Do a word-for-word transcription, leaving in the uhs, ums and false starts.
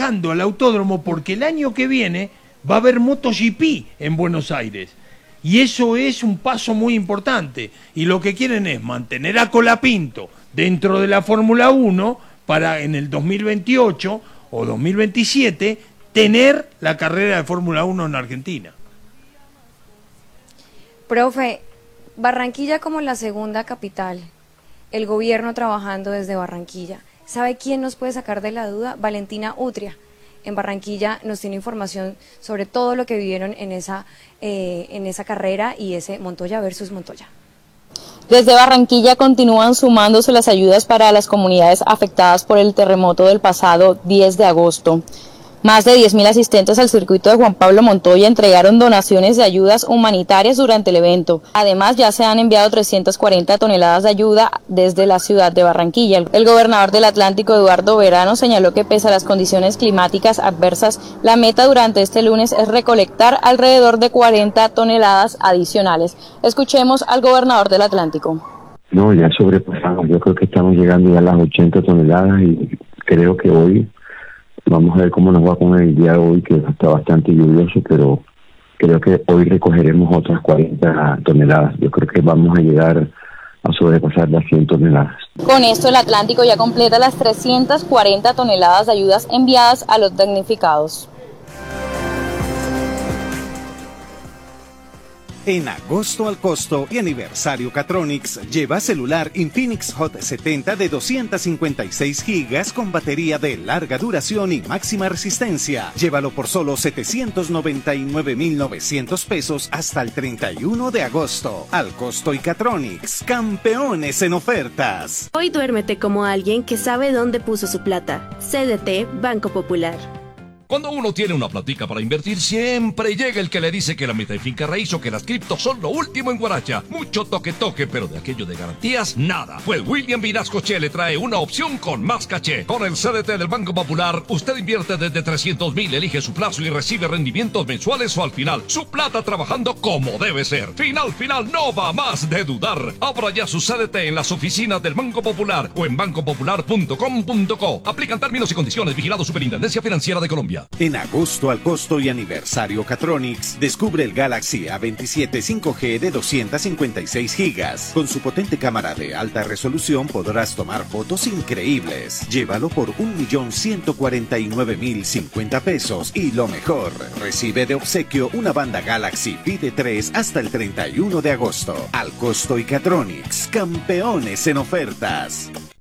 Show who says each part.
Speaker 1: bajando al autódromo porque el año que viene va a haber MotoGP en Buenos Aires. Y eso es un paso muy importante. Y lo que quieren es mantener a Colapinto dentro de la Fórmula uno para en el dos mil veintiocho o dos mil veintisiete tener la carrera de Fórmula uno en Argentina.
Speaker 2: Profe, Barranquilla como la segunda capital, el gobierno trabajando desde Barranquilla. ¿Sabe quién nos puede sacar de la duda? Valentina Utria. En Barranquilla nos tiene información sobre todo lo que vivieron en esa, eh, en esa carrera y ese Montoya versus Montoya.
Speaker 3: Desde Barranquilla continúan sumándose las ayudas para las comunidades afectadas por el terremoto del pasado diez de agosto. Más de diez mil asistentes al circuito de Juan Pablo Montoya entregaron donaciones de ayudas humanitarias durante el evento. Además, ya se han enviado trescientas cuarenta toneladas de ayuda desde la ciudad de Barranquilla. El gobernador del Atlántico, Eduardo Verano, señaló que pese a las condiciones climáticas adversas, la meta durante este lunes es recolectar alrededor de cuarenta toneladas adicionales. Escuchemos al gobernador del Atlántico.
Speaker 4: No, ya sobrepasamos. Yo creo que estamos llegando ya a las ochenta toneladas y creo que hoy vamos a ver cómo nos va con el día de hoy, que está bastante lluvioso, pero creo que hoy recogeremos otras cuarenta toneladas. Yo creo que vamos a llegar a sobrepasar las cien toneladas.
Speaker 3: Con esto el Atlántico ya completa las trescientas cuarenta toneladas de ayudas enviadas a los damnificados.
Speaker 5: En agosto al costo y aniversario Catronics, lleva celular Infinix Hot setenta de doscientos cincuenta y seis gigas con batería de larga duración y máxima resistencia. Llévalo por solo setecientos noventa y nueve mil novecientos pesos hasta el treinta y uno de agosto. Al costo y Catronics, campeones en ofertas.
Speaker 6: Hoy duérmete como alguien que sabe dónde puso su plata. C D T Banco Popular.
Speaker 7: Cuando uno tiene una platica para invertir, siempre llega el que le dice que la meta de finca raíz o que las criptos son lo último en Guaracha. Mucho toque toque, pero de aquello de garantías, nada. Pues William Vinascoche le trae una opción con más caché. Con el C D T del Banco Popular, usted invierte desde trescientos mil, elige su plazo y recibe rendimientos mensuales o al final. Su plata trabajando como debe ser. Final, final, no va más de dudar. Abra ya su C D T en las oficinas del Banco Popular o en banco popular punto com punto co. Aplican términos y condiciones. Vigilado Superintendencia Financiera de Colombia.
Speaker 5: En agosto al costo y aniversario Catronics, descubre el Galaxy A veintisiete cinco G de doscientos cincuenta y seis gigas. Con su potente cámara de alta resolución podrás tomar fotos increíbles. Llévalo por un millón ciento cuarenta y nueve mil cincuenta pesos y lo mejor, recibe de obsequio una banda Galaxy Pide tres hasta el treinta y uno de agosto. Al costo y Catronics, campeones en ofertas.